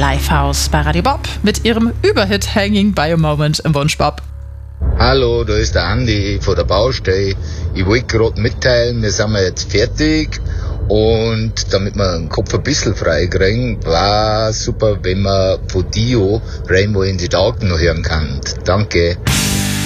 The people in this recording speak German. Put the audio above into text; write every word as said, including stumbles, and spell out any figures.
Lifehouse bei Radio Bob mit ihrem Überhit Hanging by a Moment im Wunschbob. Hallo, da ist der Andi von der Baustelle. Ich wollte gerade mitteilen, wir sind jetzt fertig und damit wir den Kopf ein bisschen frei kriegen, war super, wenn man von Dio Rainbow in the Dark noch hören kann. Danke.